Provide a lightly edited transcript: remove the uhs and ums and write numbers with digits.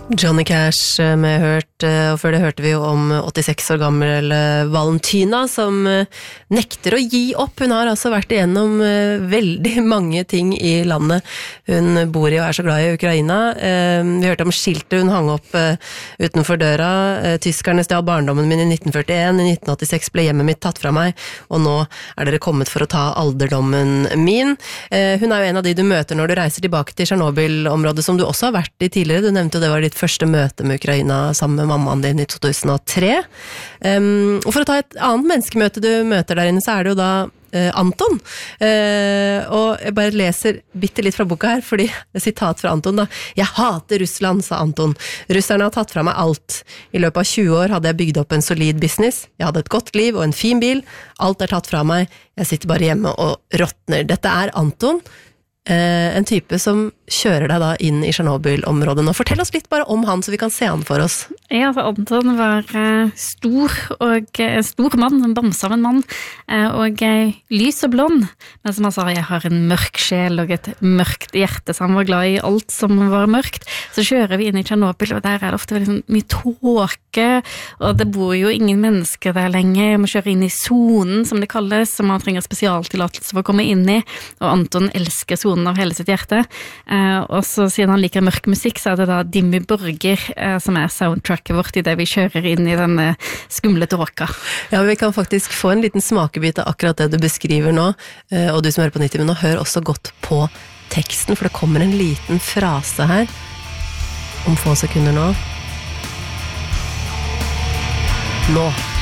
Johnny Cash med Hurt, og før det hørte vi jo om 86 år gammel Valentina som nekter å gi opp. Hun har altså vært igjennom veldig mange ting i landet hun bor i og så glad i Ukraina. Vi hørte om skiltet hun hang opp utenfor døra. Tyskerne stjal barndommen min i 1941, i 1986 ble hjemmet mitt tatt fra meg, og nå dere kommet for å ta alderdommen min. Hun jo en av de du møter når du reiser tilbake til Tsjernobyl-området, som du også har vært i tidligere. Du nevnte jo det var ditt første møte med Ukraina sammen med mammaen din i 2003. Og for å ta et annet menneskemøte du møter der inne, så det jo da Anton. Og jeg bare leser bitte litt fra boka her, fordi sitat fra Anton da. «Jeg hater Russland», sa Anton. «Russerne har tatt fra meg alt. I løpet av 20 år hadde jeg bygd opp en solid business. Jeg hadde et godt liv og en fin bil. Alt tatt fra meg. Jeg sitter bare hjemme og råtner». Dette Anton. En type som kjører deg da inn i Tsjernobyl-området. Nå fortell oss litt bare om han, så vi kan se han for oss. Ja, for Anton var stor mann, en bamse av en mann, og lys og blond. Men som han sa, jeg har en mørk sjel og et mørkt hjerte, så han var glad i alt som var mørkt. Så kjører vi inn i Tsjernobyl, og der det ofte veldig mye tåke, og det bor jo ingen mennesker der lenger. Jeg må kjøre inn i zonen, som det kalles, som man trenger spesialtillatelse for å komme inn i, og Anton elsker zonen av hele sitt hjerte. Og så siden han liker mørk musikk, så det da Dimmy Borger som soundtracket vårt i det vi kjører inn i denne skumle tåka. Ja, vi kan faktisk få en liten smakebit av akkurat det du beskriver nå, og du som hører på 90 minutter, hør også godt på teksten, for det kommer en liten frase her om få sekunder nå. Nå